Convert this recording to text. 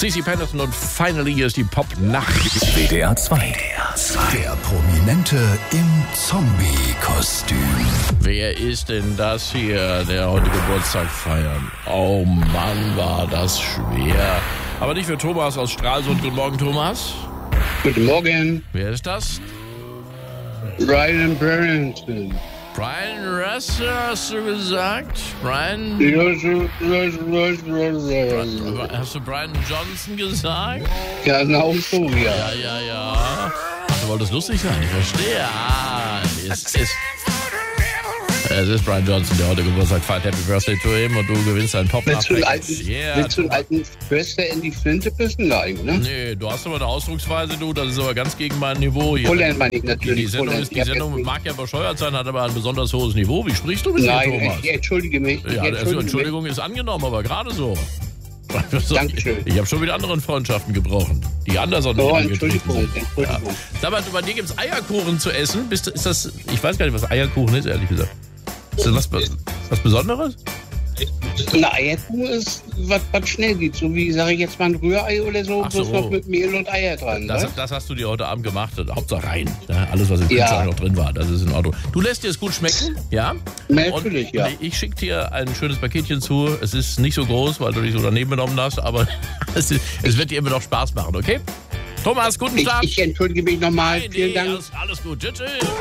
CeCe Peniston und Finally hier ist die Pop-Nacht. WDR 2. Der Prominente im Zombie-Kostüm. Wer ist denn das hier, der heute Geburtstag feiert? Oh Mann, war das schwer. Aber nicht für Thomas aus Stralsund. Guten Morgen, Thomas. Guten Morgen. Wer ist das? Brian Branson. Brian Russell, hast du gesagt? Brian... Hast du Brian Johnson gesagt? Ja, genau so, ja. Ja. Ach, du wolltest lustig sein, ich verstehe. Es ist Brian Johnson, der heute Geburtstag feiert. Happy Birthday to him und du gewinnst einen pop Willst du einen alten Förster in die Flinte pissen? Nein, ne? Nee, du hast aber eine Ausdrucksweise, du, das ist aber ganz gegen mein Niveau hier. Holland meine ich natürlich. Die Sendung mag ja bescheuert sein, hat aber ein besonders hohes Niveau. Wie sprichst du mit mir, Thomas? Nein, ich entschuldige mich. Entschuldigung ist angenommen, aber gerade so. Dankeschön. Ich habe schon wieder anderen Freundschaften gebrochen, die anders an mich angetreten sind. Ja. Sag mal, bei dir gibt es Eierkuchen zu essen. Ist das, ich weiß gar nicht, was Eierkuchen ist, ehrlich gesagt. Ist das was Besonderes? Na, Eierkuchen ist, was schnell geht. So wie, sage ich jetzt mal, ein Rührei oder so, bloß noch mit Mehl und Eier dran. Das hast du dir heute Abend gemacht. Hauptsache rein. Ja, alles, was im Kühlschrank noch drin war, das ist in Ordnung. Du lässt dir es gut schmecken, ja? Natürlich, ja. Ich schicke dir ein schönes Paketchen zu. Es ist nicht so groß, weil du dich so daneben genommen hast, aber es wird dir immer noch Spaß machen, okay? Thomas, guten Start. Ich entschuldige mich nochmal. Vielen Dank. Alles gut. Tschüss.